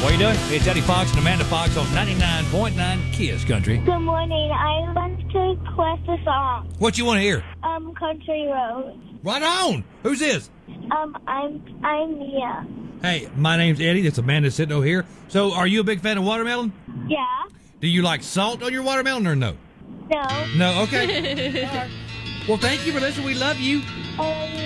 What are you doing? It's Eddie Fox and Amanda Fox on 99.9 Kiss Country. Good morning. I want to request a song. What you want to hear? Country Road. Right on. Who's this? I'm Mia. Hey, my name's Eddie. That's Amanda sitting over here. So, are you a big fan of watermelon? Yeah. Do you like salt on your watermelon or no? No. No? Okay. All right. Well, thank you for listening. We love you.